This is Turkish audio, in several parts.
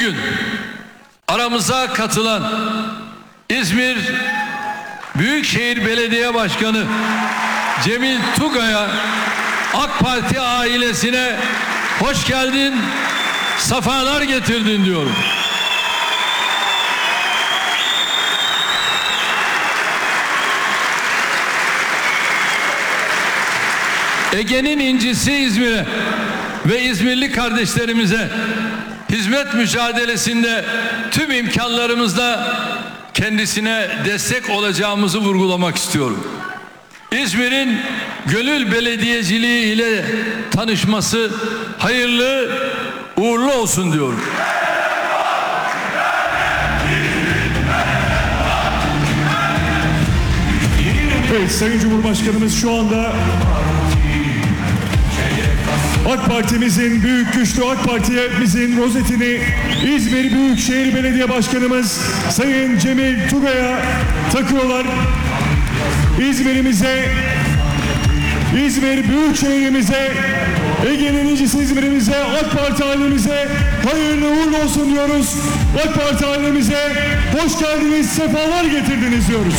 bugün aramıza katılan İzmir Büyükşehir Belediye Başkanı Cemil Tugay'a, AK Parti ailesine hoş geldin, sefalar getirdin diyorum. Ege'nin incisi İzmir'e ve İzmirli kardeşlerimize hizmet mücadelesinde tüm imkanlarımızla kendisine destek olacağımızı vurgulamak istiyorum. İzmir'in gönül belediyeciliği ile tanışması hayırlı uğurlu olsun diyorum. Evet, Sayın Cumhurbaşkanımız şu anda AK Parti'mizin, büyük güçlü AK Parti'mizin rozetini İzmir Büyükşehir Belediye Başkanımız Sayın Cemil Tugay'a takıyorlar. İzmir Büyükşehir'imize, Ege'nin incisi İzmir'imize, AK Parti ailemize hayırlı uğurlu olsun diyoruz. AK Parti ailemize hoş geldiniz, sefalar getirdiniz diyoruz.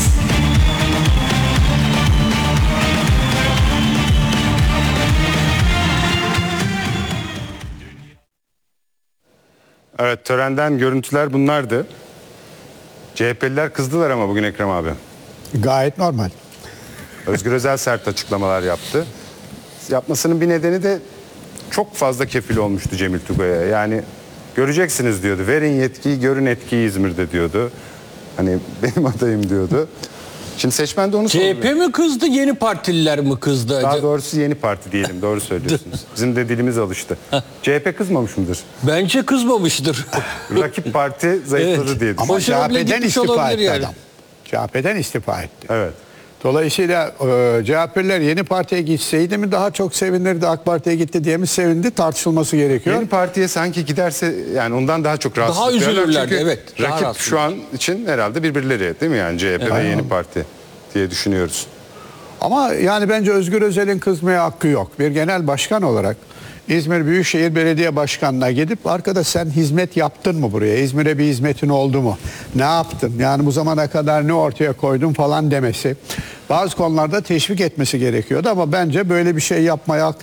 Evet, törenden görüntüler bunlardı. CHP'liler kızdılar ama bugün Ekrem abi. Gayet normal. Özgür Özel sert açıklamalar yaptı. Yapmasının bir nedeni de çok fazla kefil olmuştu Cemil Tugay'a. Yani göreceksiniz diyordu. Verin yetkiyi, görün etkiyi İzmir'de diyordu. Hani benim adayım diyordu. Şimdi seçmen de onu soruyor. CHP mi kızdı, yeni partililer mi kızdı? Daha doğrusu yeni parti diyelim. Doğru söylüyorsunuz. Bizim de dilimiz alıştı. CHP kızmamış mıdır? Bence kızmamıştır. Rakip parti zayıfladı Evet. diye düşünüyorum. Ama Başarı bile CHP'den gitmiş istifa olabilir etti yani. adam. CHP'den istifa etti. Evet. Dolayısıyla CHP'liler yeni partiye gitseydi mi daha çok sevinirdi, AK Parti'ye gitti diye mi sevindi, tartışılması gerekiyor. Yeni partiye sanki giderse yani ondan daha çok rahatsızlık duyarlar. üzülürlerdi, Çünkü evet, daha rakip rahatsız. şu an için herhalde birbirleri değil mi yani CHP ve yeni parti diye düşünüyoruz. Ama yani bence Özgür Özel'in kızmaya hakkı yok. Bir genel başkan olarak İzmir Büyükşehir Belediye Başkanı'na gidip arkadaş sen hizmet yaptın mı buraya? İzmir'e bir hizmetin oldu mu? Ne yaptın? Yani bu zamana kadar ne ortaya koydun falan demesi. Bazı konularda teşvik etmesi gerekiyordu ama bence böyle bir şey yapmaya